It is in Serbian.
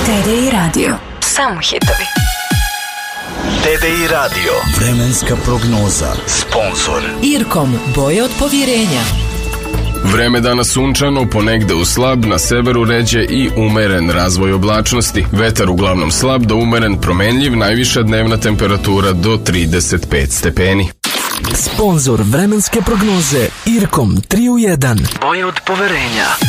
TDI Radio. Samo hitovi. TDI Radio. Vremenska prognoza. Sponzor Irkom, boje od povjerenja. Vreme danas sunčano, ponegde u slab, na severu ređe i umeren razvoj oblačnosti. Vetar uglavnom slab do umeren promenljiv, najviša dnevna temperatura do 35 stepeni. Sponzor vremenske prognoze Irkom 3 u 1. boje od poverenja.